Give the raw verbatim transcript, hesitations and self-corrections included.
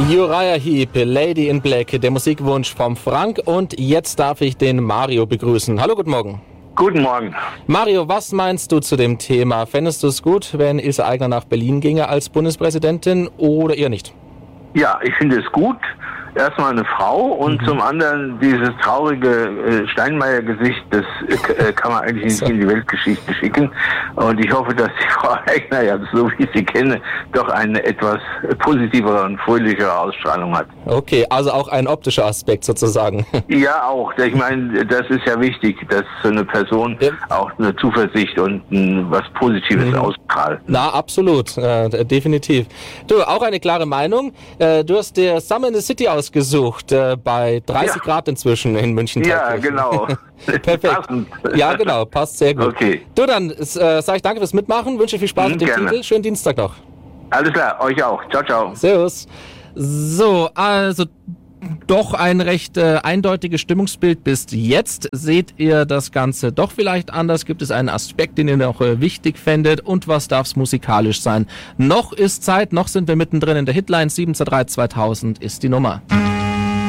Uriah Heep, Lady in Black, der Musikwunsch vom Frank. Und jetzt darf ich den Mario begrüßen. Hallo, guten Morgen. Guten Morgen. Mario, was meinst du zu dem Thema? Fändest du es gut, wenn Ilse Aigner nach Berlin ginge als Bundespräsidentin oder eher nicht? Ja, ich finde es gut. Erstmal eine Frau und mhm. zum anderen dieses traurige äh, Steinmeier-Gesicht, das äh, kann man eigentlich nicht so in die Weltgeschichte schicken. Und ich hoffe, dass die Frau Aigner, ja, so wie ich sie kenne, doch eine etwas positivere und fröhlichere Ausstrahlung hat. Okay, also auch ein optischer Aspekt sozusagen. Ja, auch. Ich meine, das ist ja wichtig, dass so eine Person ja. auch eine Zuversicht und ein, was Positives mhm. ausstrahlt. Na, absolut, äh, definitiv. Du, auch eine klare Meinung. Äh, du hast dir Summer in the City ausgesucht, äh, bei dreißig ja. Grad inzwischen in München. Ja, genau. Perfekt. Passend. Ja, genau, passt sehr gut. Okay. Du, dann äh, sage ich danke fürs Mitmachen, wünsche viel Spaß mhm, mit dem gerne. Titel. Schönen Dienstag noch. Alles klar, euch auch. Ciao, ciao. Servus. So, also doch ein recht äh, eindeutiges Stimmungsbild bis jetzt. Seht ihr das Ganze doch vielleicht anders? Gibt es einen Aspekt, den ihr noch äh, wichtig fändet? Und was darf es musikalisch sein? Noch ist Zeit, noch sind wir mittendrin in der Hitline. sieben zwei drei zweitausend ist die Nummer.